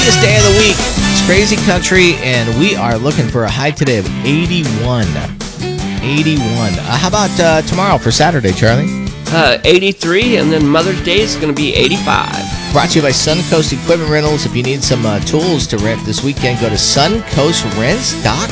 craziest day of the week. It's crazy country, and we are looking for a high today of 81. 81. How about tomorrow for Saturday, Charlie? 83, and then Mother's Day is going to be 85. Brought to you by Suncoast Equipment Rentals. If you need some tools to rent this weekend, go to suncoastrents.com.